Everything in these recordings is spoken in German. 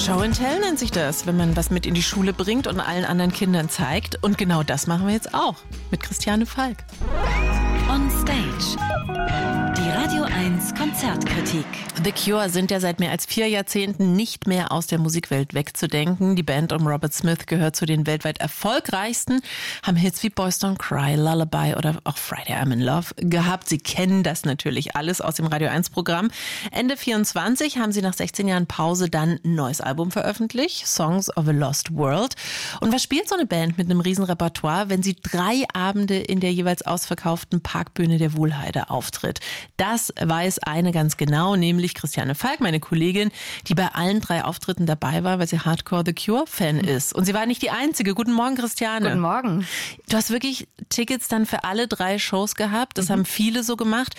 Show and Tell nennt sich das, wenn man was mit in die Schule bringt und allen anderen Kindern zeigt. Und genau das machen wir jetzt auch mit Christiane Falk. On Stage. Die Radio 1 Konzertkritik. The Cure sind ja seit mehr als 4 Jahrzehnten nicht mehr aus der Musikwelt wegzudenken. Die Band um Robert Smith gehört zu den weltweit erfolgreichsten, haben Hits wie Boys Don't Cry, Lullaby oder auch Friday I'm in Love gehabt. Sie kennen das natürlich alles aus dem Radio 1 Programm. Ende 24 haben sie nach 16 Jahren Pause dann ein neues Album veröffentlicht, Songs of a Lost World. Und was spielt so eine Band mit einem riesen Repertoire, wenn sie 3 Abende in der jeweils ausverkauften Parkbühne der Wuhlheide auftritt? Das weiß eine ganz genau, nämlich Christiane Falk, meine Kollegin, die bei allen 3 Auftritten dabei war, weil sie Hardcore The Cure-Fan ist. Und sie war nicht die Einzige. Guten Morgen, Christiane. Guten Morgen. Du hast wirklich Tickets dann für alle 3 Shows gehabt. Das haben viele so gemacht.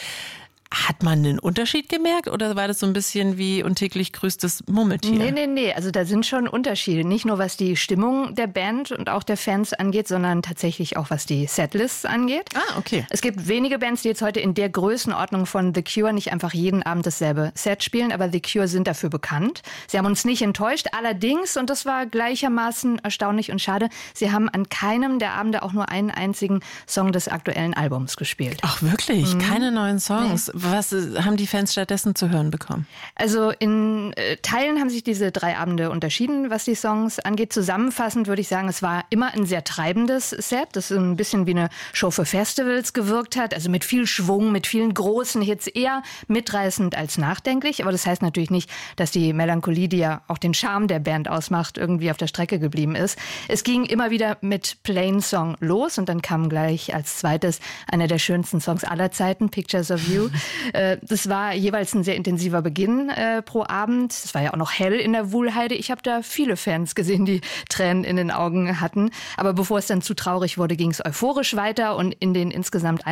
Hat man einen Unterschied gemerkt oder war das so ein bisschen wie und täglich grüßtes Murmeltier? Nee. Also da sind schon Unterschiede. Nicht nur was die Stimmung der Band und auch der Fans angeht, sondern tatsächlich auch was die Setlists angeht. Ah, okay. Es gibt wenige Bands, die jetzt heute in der Größenordnung von The Cure nicht einfach jeden Abend dasselbe Set spielen, aber The Cure sind dafür bekannt. Sie haben uns nicht enttäuscht. Allerdings, und das war gleichermaßen erstaunlich und schade, sie haben an keinem der Abende auch nur einen einzigen Song des aktuellen Albums gespielt. Ach wirklich? Keine neuen Songs? Nee. Was haben die Fans stattdessen zu hören bekommen? Also in Teilen haben sich diese 3 Abende unterschieden, was die Songs angeht. Zusammenfassend würde ich sagen, es war immer ein sehr treibendes Set, das so ein bisschen wie eine Show für Festivals gewirkt hat. Also mit viel Schwung, mit vielen großen Hits, eher mitreißend als nachdenklich. Aber das heißt natürlich nicht, dass die Melancholie, die ja auch den Charme der Band ausmacht, irgendwie auf der Strecke geblieben ist. Es ging immer wieder mit Plain Song los und dann kam gleich als zweites einer der schönsten Songs aller Zeiten, Pictures of You. Das war jeweils ein sehr intensiver Beginn pro Abend. Es war ja auch noch hell in der Wuhlheide. Ich habe da viele Fans gesehen, die Tränen in den Augen hatten. Aber bevor es dann zu traurig wurde, ging es euphorisch weiter. Und in den insgesamt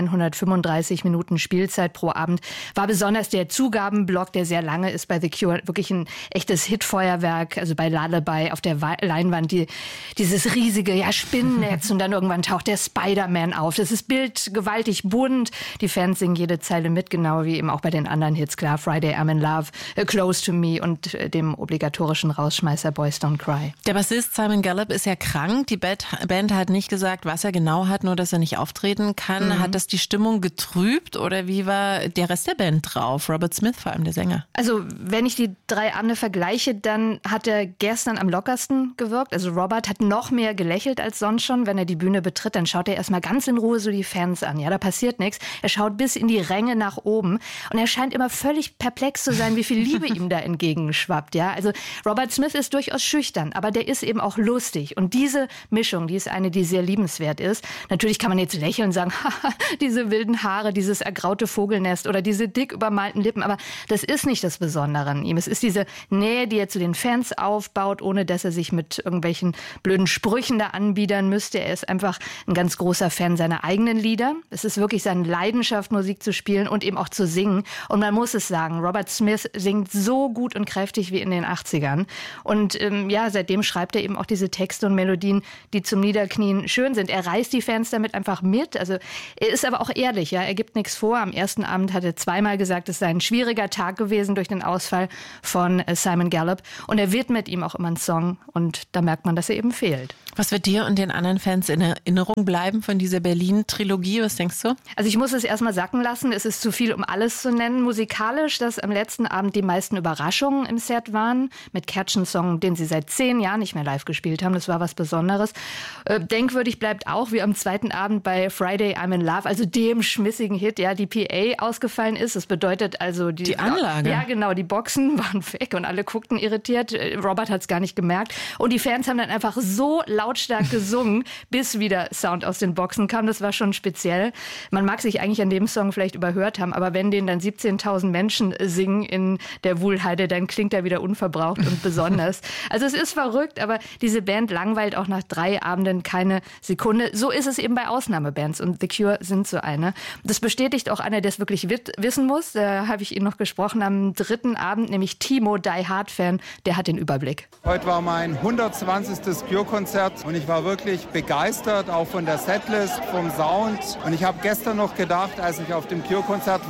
135 Minuten Spielzeit pro Abend war besonders der Zugabenblock, der sehr lange ist bei The Cure, wirklich ein echtes Hitfeuerwerk. Also bei Lullaby auf der Leinwand dieses riesige Spinnennetz und dann irgendwann taucht der Spider-Man auf. Das ist bildgewaltig bunt. Die Fans singen jede Zeile mit, genau wie eben auch bei den anderen Hits, klar, Friday I'm in Love, Close to Me und dem obligatorischen Rausschmeißer Boys Don't Cry. Der Bassist Simon Gallup ist ja krank. Die Band hat nicht gesagt, was er genau hat, nur dass er nicht auftreten kann. Hat das die Stimmung getrübt oder wie war der Rest der Band drauf? Robert Smith vor allem, der Sänger. Also wenn ich die 3 Abende vergleiche, dann hat er gestern am lockersten gewirkt. Also Robert hat noch mehr gelächelt als sonst schon. Wenn er die Bühne betritt, dann schaut er erstmal ganz in Ruhe so die Fans an. Ja, da passiert nichts. Er schaut bis in die Ränge nach oben. Und er scheint immer völlig perplex zu sein, wie viel Liebe ihm da entgegenschwappt. Ja? Also Robert Smith ist durchaus schüchtern, aber der ist eben auch lustig. Und diese Mischung, die ist eine, die sehr liebenswert ist. Natürlich kann man jetzt lächeln und sagen, haha, diese wilden Haare, dieses ergraute Vogelnest oder diese dick übermalten Lippen. Aber das ist nicht das Besondere an ihm. Es ist diese Nähe, die er zu den Fans aufbaut, ohne dass er sich mit irgendwelchen blöden Sprüchen da anbiedern müsste. Er ist einfach ein ganz großer Fan seiner eigenen Lieder. Es ist wirklich seine Leidenschaft, Musik zu spielen und eben auch zu singen. Und man muss es sagen, Robert Smith singt so gut und kräftig wie in den 80ern. Und seitdem schreibt er eben auch diese Texte und Melodien, die zum Niederknien schön sind. Er reißt die Fans damit einfach mit. Also er ist aber auch ehrlich, ja, er gibt nichts vor. Am ersten Abend hat er 2-mal gesagt, es sei ein schwieriger Tag gewesen durch den Ausfall von Simon Gallup. Und er widmet ihm auch immer einen Song. Und da merkt man, dass er eben fehlt. Was wird dir und den anderen Fans in Erinnerung bleiben von dieser Berlin-Trilogie? Was denkst du? Also ich muss es erstmal sacken lassen. Es ist zu viel, um alles zu nennen. Musikalisch, dass am letzten Abend die meisten Überraschungen im Set waren. Mit Catch-Song, den sie seit 10 Jahren nicht mehr live gespielt haben. Das war was Besonderes. Denkwürdig bleibt auch, wie am zweiten Abend bei Friday I'm in Love, also dem schmissigen Hit, ja, die PA ausgefallen ist. Das bedeutet also die Anlage. Ja, genau. Die Boxen waren weg und alle guckten irritiert. Robert hat es gar nicht gemerkt. Und die Fans haben dann einfach so lautstark gesungen, bis wieder Sound aus den Boxen kam. Das war schon speziell. Man mag sich eigentlich an dem Song vielleicht überhört haben, aber wenn den dann 17.000 Menschen singen in der Wuhlheide, dann klingt er wieder unverbraucht und besonders. Also es ist verrückt, aber diese Band langweilt auch nach 3 Abenden keine Sekunde. So ist es eben bei Ausnahmebands und The Cure sind so eine. Das bestätigt auch einer, der es wirklich wissen muss. Da habe ich ihn noch gesprochen am 3. Abend, nämlich Timo, Die Hard Fan, der hat den Überblick. Heute war mein 120. Cure-Konzert und ich war wirklich begeistert, auch von der Setlist, vom Sound. Und ich habe gestern noch gedacht, als ich auf dem Cure-Konzert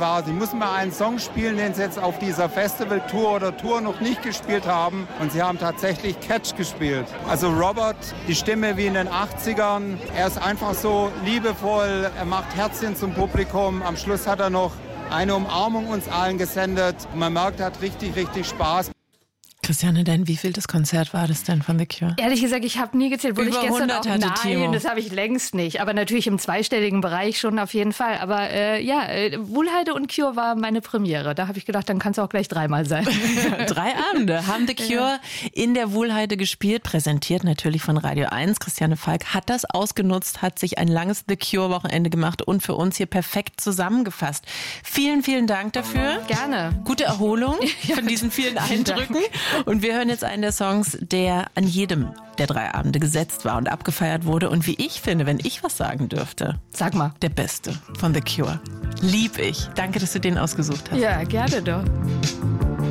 war, sie müssen mal einen Song spielen, den sie jetzt auf dieser Festival-Tour oder Tour noch nicht gespielt haben. Und sie haben tatsächlich Catch gespielt. Also Robert, die Stimme wie in den 80ern. Er ist einfach so liebevoll, er macht Herzchen zum Publikum. Am Schluss hat er noch eine Umarmung uns allen gesendet. Man merkt, er hat richtig, richtig Spaß. Christiane, dein wievieltes Konzert war das denn von The Cure? Ehrlich gesagt, ich habe nie gezählt. Über 100 hatte Timo. Nein, das habe ich längst nicht. Aber natürlich im zweistelligen Bereich schon auf jeden Fall. Aber Wuhlheide und Cure war meine Premiere. Da habe ich gedacht, dann kann es auch gleich 3-mal sein. 3 Abende haben The Cure in der Wuhlheide gespielt, präsentiert natürlich von Radio 1. Christiane Falk hat das ausgenutzt, hat sich ein langes The Cure-Wochenende gemacht und für uns hier perfekt zusammengefasst. Vielen, vielen Dank dafür. Gerne. Gute Erholung von diesen vielen Eindrücken. Und wir hören jetzt einen der Songs, der an jedem der 3 Abende gesetzt war und abgefeiert wurde. Und wie ich finde, wenn ich was sagen dürfte, sag mal, der Beste von The Cure. Lieb ich. Danke, dass du den ausgesucht hast. Ja, gerne doch.